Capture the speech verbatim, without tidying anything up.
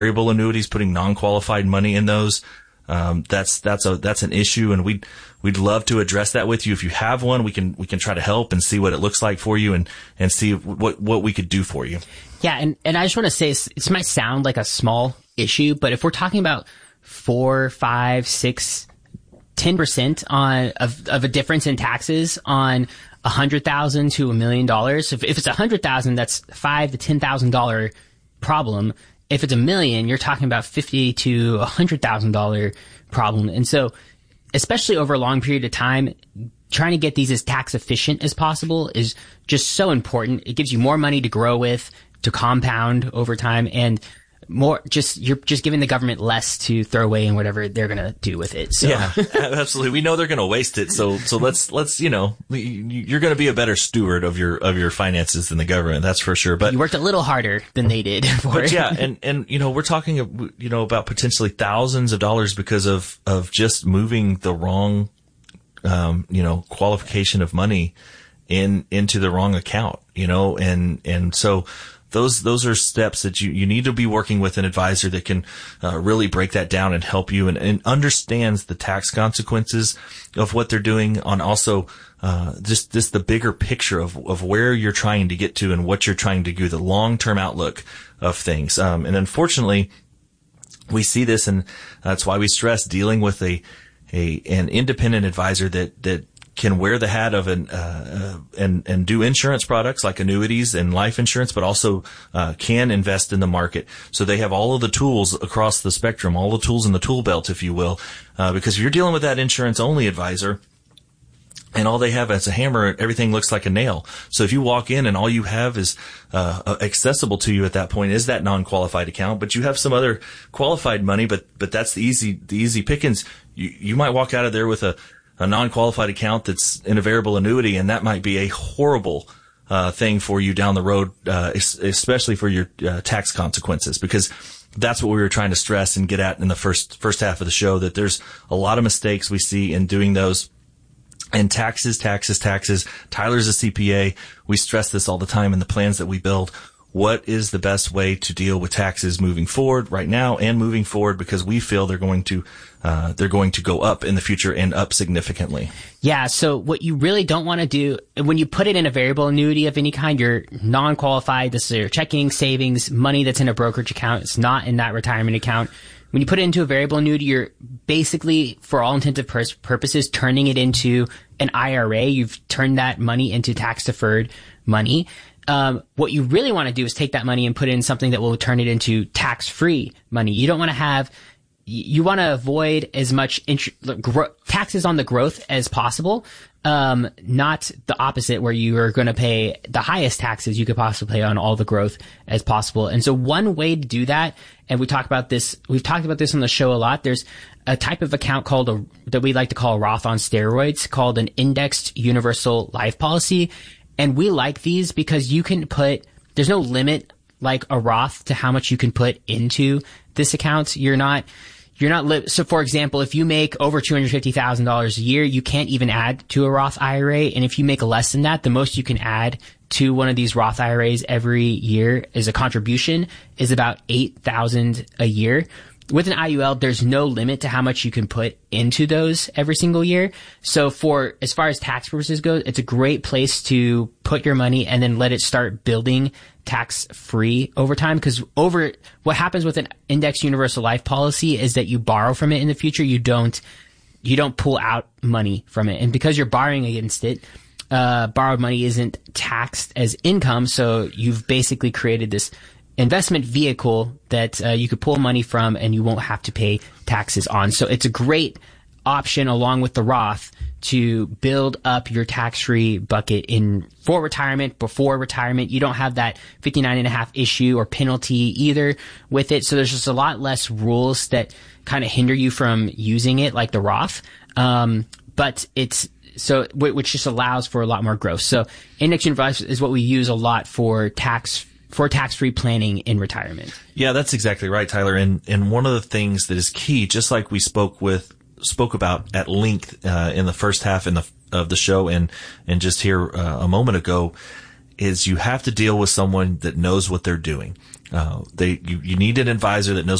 variable annuities, putting non-qualified money in those. Um, that's, that's a, that's an issue, and we'd, we'd love to address that with you. If you have one, we can, we can try to help and see what it looks like for you and, and see what, what we could do for you. Yeah. And, and I just want to say this, this might sound like a small issue, but if we're talking about four, five, six, ten percent on, of, of a difference in taxes on a hundred thousand to a million dollars. If, if it's a hundred thousand, that's five to ten thousand dollar problem. If it's a million, you're talking about fifty to a hundred thousand dollar problem. And so, especially over a long period of time, trying to get these as tax efficient as possible is just so important. It gives you more money to grow with, to compound over time, and more just you're just giving the government less to throw away in whatever they're gonna do with it. So. Yeah, absolutely. We know they're gonna waste it, so so let's let's you know you're gonna be a better steward of your of your finances than the government. That's for sure. But you worked a little harder than they did for but it. Yeah, and and you know we're talking you know about potentially thousands of dollars because of of just moving the wrong um you know qualification of money in into the wrong account. You know, and and so. Those, those are steps that you, you need to be working with an advisor that can uh, really break that down and help you and, and understands the tax consequences of what they're doing on also, uh, just, just the bigger picture of, of where you're trying to get to and what you're trying to do, the long-term outlook of things. Um, and unfortunately, we see this, and that's why we stress dealing with a, a, an independent advisor that, that, can wear the hat of an uh, uh and and do insurance products like annuities and life insurance, but also uh can invest in the market. So they have all of the tools across the spectrum, all the tools in the tool belt, if you will. Uh because if you're dealing with that insurance only advisor and all they have is a hammer, everything looks like a nail. So if you walk in and all you have is uh accessible to you at that point is that non-qualified account, but you have some other qualified money, but but that's the easy the easy pickings. You you might walk out of there with a a non-qualified account that's in a variable annuity, and that might be a horrible uh thing for you down the road, uh especially for your uh, tax consequences, because that's what we were trying to stress and get at in the first first half of the show, that there's a lot of mistakes we see in doing those. And taxes, taxes, taxes. Tyler's a C P A. We stress this all the time in the plans that we build. What is the best way to deal with taxes moving forward right now and moving forward, because we feel they're going to uh they're going to go up in the future and up significantly. Yeah, so what you really don't want to do when you put it in a variable annuity of any kind, you're non-qualified. This is your checking, savings, money that's in a brokerage account. It's not in that retirement account. When you put it into a variable annuity, you're basically, for all intents and pur- purposes, turning it into an I R A. You've turned that money into tax-deferred money. Um, what you really want to do is take that money and put it in something that will turn it into tax-free money. You don't want to have, you want to avoid as much int- gro- taxes on the growth as possible. Um, not the opposite, where you are going to pay the highest taxes you could possibly pay on all the growth as possible. And so one way to do that, and we talk about this, we've talked about this on the show a lot. There's a type of account called a, that we like to call a Roth on steroids, called an indexed universal life policy. And we like these because you can put, there's no limit like a Roth to how much you can put into this account. You're not, you're not, li- so for example, if you make over two hundred fifty thousand dollars a year, you can't even add to a Roth I R A. And if you make less than that, the most you can add to one of these Roth I R As every year as a contribution is about eight thousand dollars a year. With an I U L, there's no limit to how much you can put into those every single year. So for, as far as tax purposes go, it's a great place to put your money and then let it start building tax free over time. Cause over, what happens with an index universal life policy is that you borrow from it in the future. You don't, you don't pull out money from it. And because you're borrowing against it, uh, borrowed money isn't taxed as income. So you've basically created this investment vehicle that uh, you could pull money from and you won't have to pay taxes on. So it's a great option along with the Roth to build up your tax-free bucket in for retirement, before retirement. You don't have that fifty-nine and a half issue or penalty either with it. So there's just a lot less rules that kind of hinder you from using it like the Roth. Um, but it's so, which just allows for a lot more growth. So index universal is what we use a lot for tax for tax-free planning in retirement. Yeah, that's exactly right, Tyler. And and one of the things that is key, just like we spoke with spoke about at length uh, in the first half in the, of the show, and and just here uh, a moment ago, is you have to deal with someone that knows what they're doing. Uh, they, you, you need an advisor that knows